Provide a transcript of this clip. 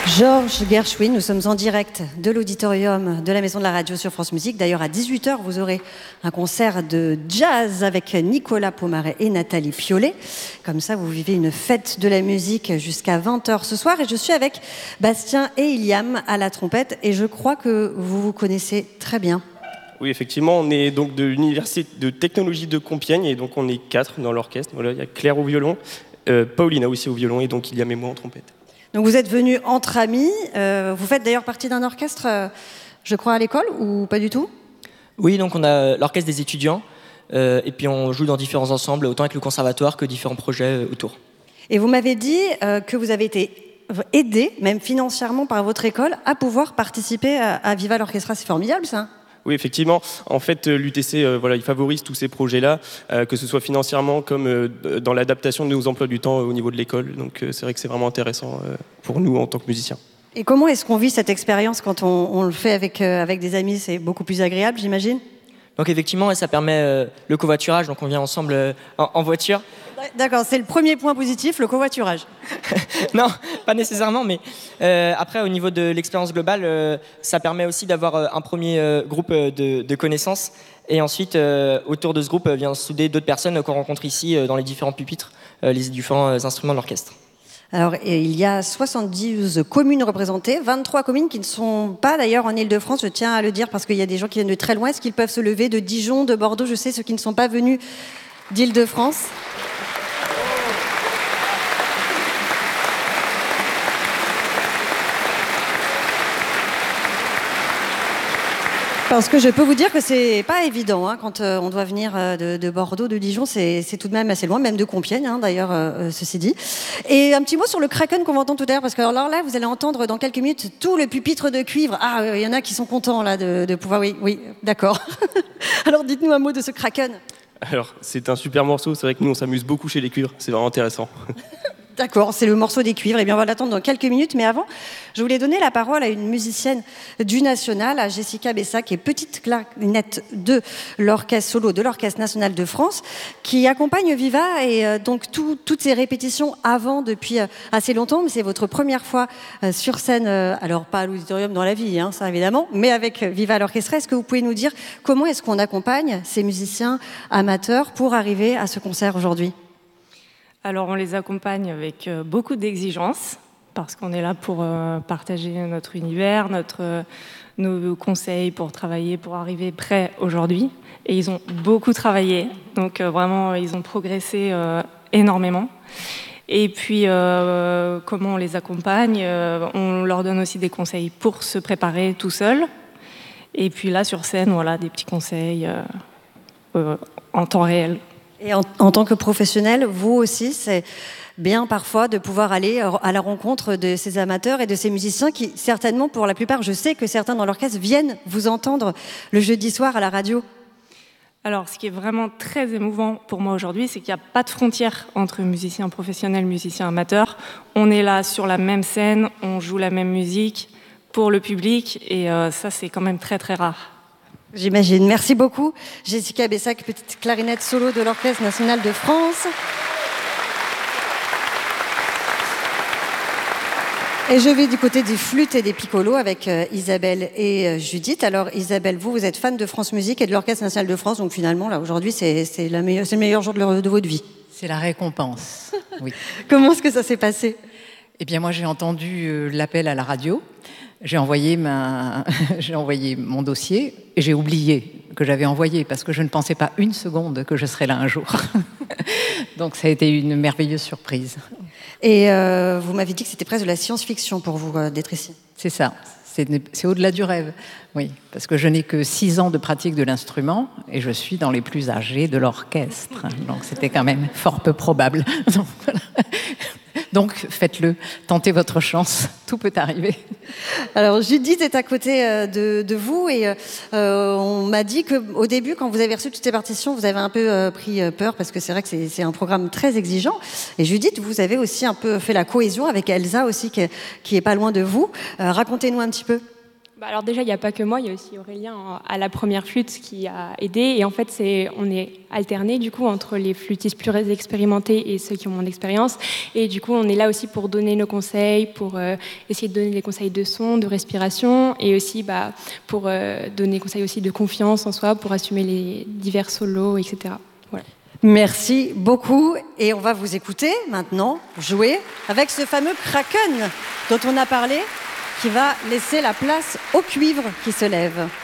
Georges Gershwin, nous sommes en direct de l'auditorium de la Maison de la Radio sur France Musique. D'ailleurs, à 18h, vous aurez un concert de jazz avec Nicolas Pomaret et Nathalie Piollet. Comme ça, vous vivez une fête de la musique jusqu'à 20h ce soir. Et je suis avec Bastien et Iliam à la trompette. Et je crois que vous vous connaissez très bien. Oui, effectivement, on est donc de l'Université de technologie de Compiègne. Et donc, on est 4 dans l'orchestre. Voilà, il y a Claire au violon, Paulina aussi au violon et donc Iliam et moi en trompette. Donc vous êtes venus entre amis, vous faites d'ailleurs partie d'un orchestre, je crois, à l'école, ou pas du tout ? Oui, donc on a l'orchestre des étudiants, et puis on joue dans différents ensembles, autant avec le conservatoire que différents projets autour. Et vous m'avez dit que vous avez été aidé, même financièrement, par votre école, à pouvoir participer à Viva l'Orchestra. C'est formidable, ça ? Oui, effectivement. En fait, l'UTC, il favorise tous ces projets-là, que ce soit financièrement comme dans l'adaptation de nos emplois du temps au niveau de l'école. Donc, c'est vrai que c'est vraiment intéressant pour nous en tant que musiciens. Et comment est-ce qu'on vit cette expérience quand on le fait avec des amis ? C'est beaucoup plus agréable, j'imagine ? Donc, effectivement, ça permet le covoiturage. Donc, on vient ensemble en voiture. D'accord, c'est le premier point positif, le covoiturage. Non, pas nécessairement, mais après, au niveau de l'expérience globale, ça permet aussi d'avoir un premier groupe de connaissances. Et ensuite, autour de ce groupe, vient souder d'autres personnes qu'on rencontre ici dans les différents pupitres, les différents instruments de l'orchestre. Alors, il y a 72 communes représentées, 23 communes qui ne sont pas d'ailleurs en Île-de-France, je tiens à le dire, parce qu'il y a des gens qui viennent de très loin. Est-ce qu'ils peuvent se lever de Dijon, de Bordeaux ? Je sais, ceux qui ne sont pas venus d'Île-de-France. Parce que je peux vous dire que c'est pas évident quand on doit venir de Bordeaux, de Dijon, c'est tout de même assez loin, même de Compiègne d'ailleurs, ceci dit. Et un petit mot sur le Kraken qu'on va entendre tout à l'heure, parce que alors là, vous allez entendre dans quelques minutes tout le pupitre de cuivre. Ah, il y en a qui sont contents là de pouvoir... Oui, d'accord. Alors dites-nous un mot de ce Kraken. Alors, c'est un super morceau. C'est vrai que nous, on s'amuse beaucoup chez les cuivres. C'est vraiment intéressant. D'accord, c'est le morceau des cuivres. Eh bien, on va l'attendre dans quelques minutes. Mais avant, je voulais donner la parole à une musicienne du National, à Jessica Bessac, qui est petite clarinette de l'Orchestre solo de l'Orchestre national de France, qui accompagne Viva et donc toutes ces répétitions avant depuis assez longtemps. Mais c'est votre première fois sur scène, alors pas à l'auditorium dans la vie, ça évidemment, mais avec Viva l'Orchestra. Est-ce que vous pouvez nous dire comment est-ce qu'on accompagne ces musiciens amateurs pour arriver à ce concert aujourd'hui ? Alors on les accompagne avec beaucoup d'exigences, parce qu'on est là pour partager notre univers, nos conseils pour travailler, pour arriver prêts aujourd'hui. Et ils ont beaucoup travaillé, donc vraiment ils ont progressé énormément. Et puis comment on les accompagne, on leur donne aussi des conseils pour se préparer tout seul. Et puis là sur scène, voilà, des petits conseils en temps réel. Et en tant que professionnel, vous aussi, c'est bien parfois de pouvoir aller à la rencontre de ces amateurs et de ces musiciens qui, certainement, pour la plupart, je sais que certains dans l'orchestre viennent vous entendre le jeudi soir à la radio. Alors, ce qui est vraiment très émouvant pour moi aujourd'hui, c'est qu'il n'y a pas de frontière entre musiciens professionnels, musiciens amateurs. On est là sur la même scène, on joue la même musique pour le public, et ça, c'est quand même très, très rare. J'imagine. Merci beaucoup. Jessica Bessac, petite clarinette solo de l'Orchestre national de France. Et je vais du côté des flûtes et des piccolos avec Isabelle et Judith. Alors Isabelle, vous êtes fan de France Musique et de l'Orchestre national de France, donc finalement, là, aujourd'hui, c'est le meilleur jour de votre vie. C'est la récompense, oui. Comment est-ce que ça s'est passé ? Eh bien, moi, j'ai entendu l'appel à la radio. J'ai envoyé mon dossier et j'ai oublié que j'avais envoyé parce que je ne pensais pas une seconde que je serais là un jour. Donc ça a été une merveilleuse surprise. Et vous m'avez dit que c'était presque de la science-fiction pour vous d'être ici. C'est ça, c'est au-delà du rêve. Oui, parce que je n'ai que 6 ans de pratique de l'instrument et je suis dans les plus âgés de l'orchestre. Donc c'était quand même fort peu probable. Donc, voilà. Donc, faites-le, tentez votre chance, tout peut arriver. Alors, Judith est à côté de vous et on m'a dit qu'au début, quand vous avez reçu toutes ces partitions, vous avez un peu pris peur parce que c'est vrai que c'est un programme très exigeant. Et Judith, vous avez aussi un peu fait la cohésion avec Elsa aussi, qui est pas loin de vous. Racontez-nous un petit peu. Alors déjà, il n'y a pas que moi, il y a aussi Aurélien à la première flûte qui a aidé. Et en fait, on est alternés du coup entre les flûtistes plus expérimentés et ceux qui ont moins d'expérience. Et du coup, on est là aussi pour donner nos conseils, pour essayer de donner des conseils de son, de respiration, et aussi pour donner des conseils aussi de confiance en soi, pour assumer les divers solos, etc. Voilà. Merci beaucoup. Et on va vous écouter maintenant jouer avec ce fameux Kraken dont on a parlé, qui va laisser la place au cuivre qui se lève.